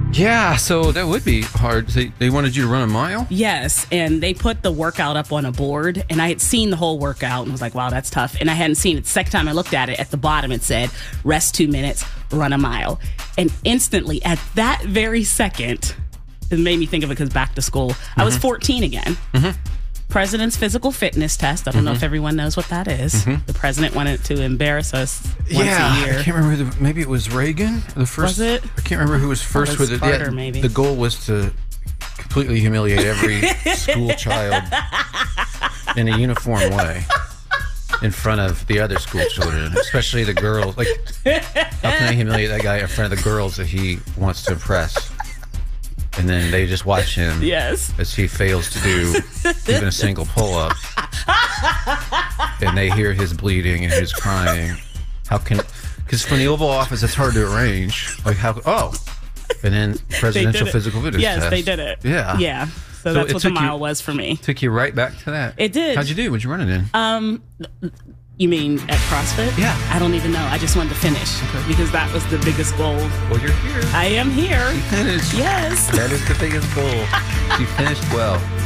Yeah, so that would be hard. They wanted you to run a mile? Yes, and they put the workout up on a board, and I had seen the whole workout and was like, wow, that's tough. And I hadn't seen it. The second time I looked at it, at the bottom it said, rest 2 minutes, run a mile. And instantly, at that very second, it made me think of it because back to school, I was 14 again. President's physical fitness test. I don't know if everyone knows what that is. The president wanted to embarrass us once a year. I can't remember. Maybe it was Reagan. The first. Was it? I can't remember who was first with it. Carter, maybe. The goal was to completely humiliate every school child in a uniform way in front of the other school children, especially the girls. Like, how can I humiliate that guy in front of the girls that he wants to impress? And then they just watch him as he fails to do even a single pull-up. And they hear his bleeding and his crying. Because from the Oval Office, it's hard to arrange. Like, and then presidential physical fitness test. Yes, they did it. Yeah. Yeah. So that's what the mile was for me. Took you right back to that. It did. How'd you do? What'd you run it in? You mean at CrossFit? Yeah. I don't even know. I just wanted to finish because that was the biggest goal. Well, you're here. I am here. You finished. Yes. That is the biggest goal. You finished well.